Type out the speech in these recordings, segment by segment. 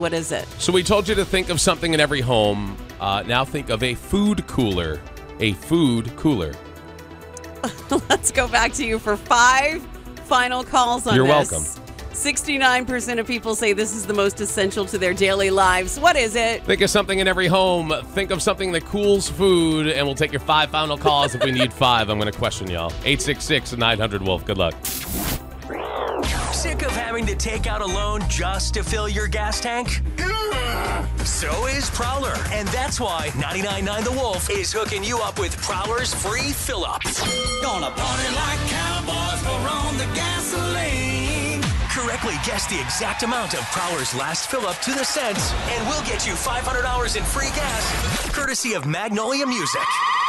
What is it? So we told you to think of something in every home. Now think of a food cooler. A food cooler. Let's go back to you for 5 final calls on You're this. welcome. 69% of people say this is the most essential to their daily lives. What is it? Think of something in every home. Think of something that cools food, and we'll take your 5 final calls. If we need 5, I'm going to question y'all. 866-900-WOLF. Good luck. Sick of having to take out a loan just to fill your gas tank? So is Prowler, and that's why 99.9 The Wolf is hooking you up with Prowler's free fill-up. Gonna party like cowboys, pour on the gasoline. Correctly guess the exact amount of Prowler's last fill-up to the cents, and we'll get you $500 in free gas, courtesy of Magnolia Music.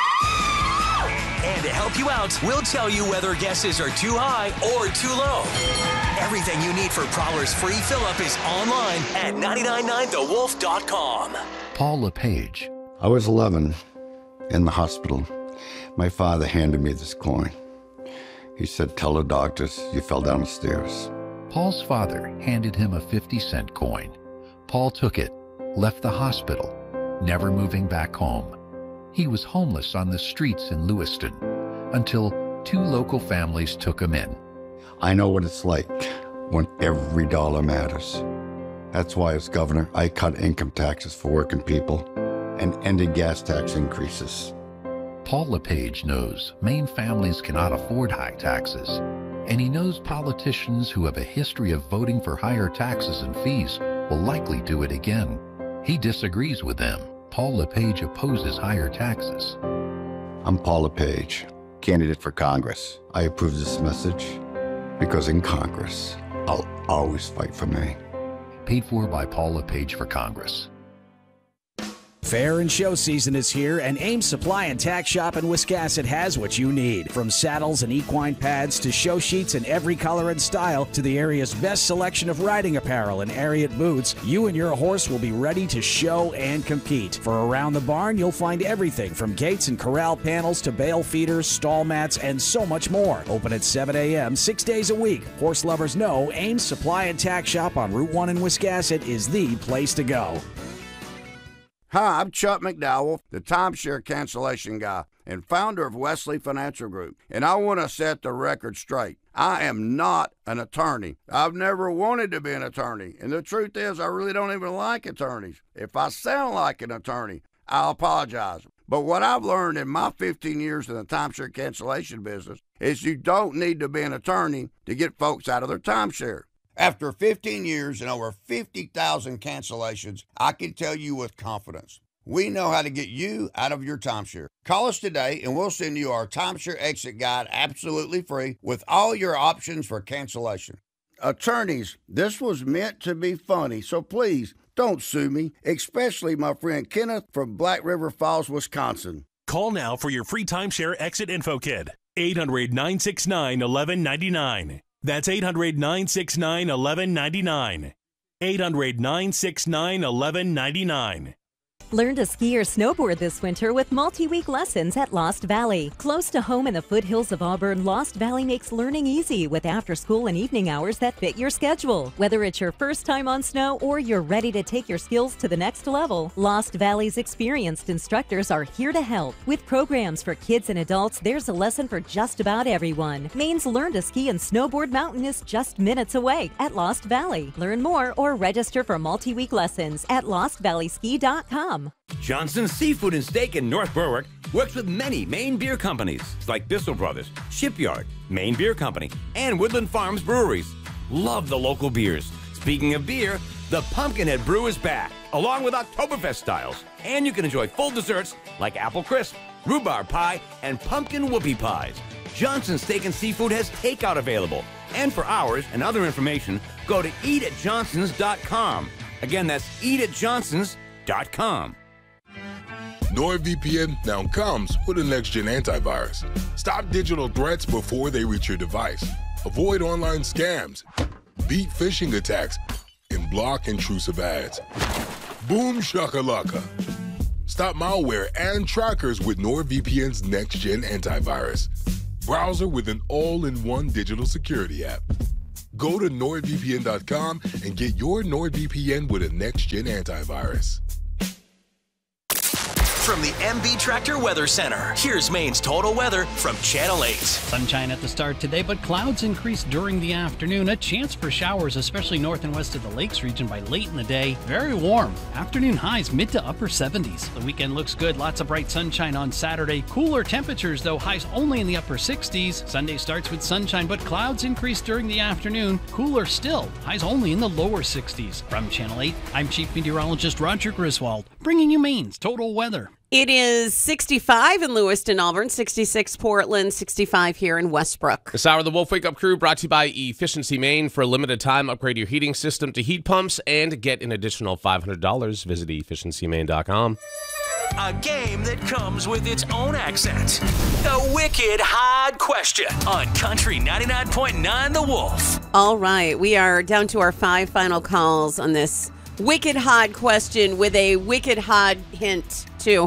And to help you out, we'll tell you whether guesses are too high or too low. Everything you need for Prowler's free fill-up is online at 999thewolf.com. Paul LePage. I was 11 in the hospital. My father handed me this coin. He said, "Tell the doctors you fell down the stairs." Paul's father handed him a 50-cent coin. Paul took it, left the hospital, never moving back home. He was homeless on the streets in Lewiston until 2 local families took him in. I know what it's like when every dollar matters. That's why as governor, I cut income taxes for working people and ended gas tax increases. Paul LePage knows Maine families cannot afford high taxes, and he knows politicians who have a history of voting for higher taxes and fees will likely do it again. He disagrees with them. Paul LePage opposes higher taxes. I'm Paul LePage, candidate for Congress. I approve this message because in Congress, I'll always fight for Maine. Paid for by Paul LePage for Congress. Fair and show season is here, and Ames Supply and Tack Shop in Wiscasset has what you need. From saddles and equine pads to show sheets in every color and style to the area's best selection of riding apparel and Ariat boots, you and your horse will be ready to show and compete. For Around the Barn, you'll find everything from gates and corral panels to bale feeders, stall mats, and so much more. Open at 7 a.m. 6 days a week. Horse lovers know Ames Supply and Tack Shop on Route 1 in Wiscasset is the place to go. Hi, I'm Chuck McDowell, the timeshare cancellation guy and founder of Wesley Financial Group, and I want to set the record straight. I am not an attorney. I've never wanted to be an attorney, and the truth is I really don't even like attorneys. If I sound like an attorney, I'll apologize. But what I've learned in my 15 years in the timeshare cancellation business is you don't need to be an attorney to get folks out of their timeshare. After 15 years and over 50,000 cancellations, I can tell you with confidence, we know how to get you out of your timeshare. Call us today and we'll send you our timeshare exit guide absolutely free with all your options for cancellation. Attorneys, this was meant to be funny, so please don't sue me, especially my friend Kenneth from Black River Falls, Wisconsin. Call now for your free timeshare exit info kit. 800-969-1199. That's 800-969-1199. 800-969-1199. Learn to ski or snowboard this winter with multi-week lessons at Lost Valley. Close to home in the foothills of Auburn, Lost Valley makes learning easy with after-school and evening hours that fit your schedule. Whether it's your first time on snow or you're ready to take your skills to the next level, Lost Valley's experienced instructors are here to help. With programs for kids and adults, there's a lesson for just about everyone. Maine's Learn to Ski and Snowboard Mountain is just minutes away at Lost Valley. Learn more or register for multi-week lessons at LostValleySki.com. Johnson's Seafood and Steak in North Berwick works with many Maine beer companies like Bissell Brothers, Shipyard, Maine Beer Company, and Woodland Farms Breweries. Love the local beers. Speaking of beer, the Pumpkinhead Brew is back, along with Oktoberfest styles. And you can enjoy full desserts like apple crisp, rhubarb pie, and pumpkin whoopie pies. Johnson's Steak and Seafood has takeout available. And for hours and other information, go to eatatjohnsons.com. Again, that's eatatjohnsons.com. NordVPN now comes with a next-gen antivirus. Stop digital threats before they reach your device. Avoid online scams, beat phishing attacks, and block intrusive ads. Boom shakalaka. Stop malware and trackers with NordVPN's next-gen antivirus. Browser with an all-in-one digital security app. Go to NordVPN.com and get your NordVPN with a next-gen antivirus. From the MB Tractor Weather Center, here's Maine's total weather from Channel 8. Sunshine at the start today, but clouds increase during the afternoon. A chance for showers, especially north and west of the Lakes region by late in the day. Very warm. Afternoon highs mid to upper 70s. The weekend looks good. Lots of bright sunshine on Saturday. Cooler temperatures, though, highs only in the upper 60s. Sunday starts with sunshine, but clouds increase during the afternoon. Cooler still. Highs only in the lower 60s. From Channel 8, I'm Chief Meteorologist Roger Griswold, bringing you Maine's total weather. It is 65 in Lewiston, Auburn, 66 Portland, 65 here in Westbrook. This hour of the Wolf Wake Up Crew brought to you by Efficiency Maine. For a limited time, upgrade your heating system to heat pumps and get an additional $500. Visit efficiencymaine.com. A game that comes with its own accent. The Wicked Hard Question on Country 99.9 The Wolf. All right, we are down to our 5 final calls on this Wicked Hard Question with a Wicked Hard hint, too.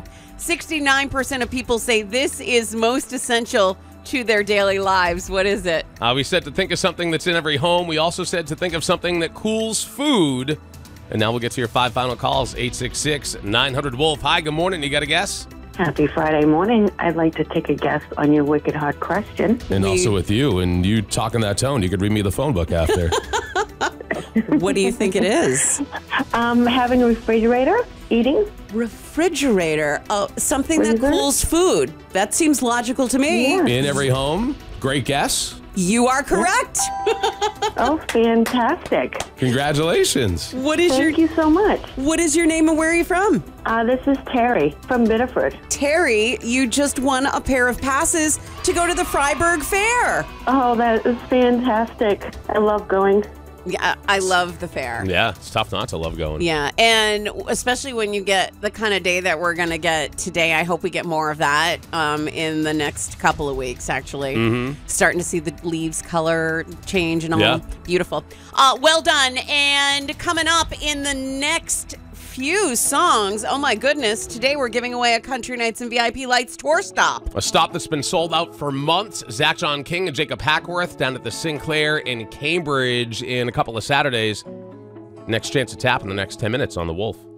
69% of people say this is most essential to their daily lives. What is it? We said to think of something that's in every home. We also said to think of something that cools food. And now we'll get to your 5 final calls. 866-900-WOLF. Hi, good morning. You got a guess? Happy Friday morning. I'd like to take a guess on your Wicked Hard Question. And also with you, and you talk in that tone, you could read me the phone book after. What do you think it is? Having a refrigerator, eating. Refrigerator. Oh, something that cools food. That seems logical to me. Yeah. In every home. Great guess. You are correct. Oh, fantastic. Congratulations. Thank you so much. What is your name and where are you from? This is Terry from Biddeford. Terry, you just won a pair of passes to go to the Freiburg Fair. Oh, that is fantastic. I love going. Yeah, I love the fair. Yeah, it's tough not to love going. Yeah, and especially when you get the kind of day that we're going to get today. I hope we get more of that in the next couple of weeks, actually. Mm-hmm. Starting to see the leaves color change and all. Yeah. Beautiful. Well done. And coming up in the next few songs, oh my goodness, today we're giving away a Country Nights and VIP Lights tour stop. A stop that's been sold out for months. Zach John King and Jacob Hackworth down at the Sinclair in Cambridge in a couple of Saturdays. Next chance to tap in the next 10 minutes on The Wolf.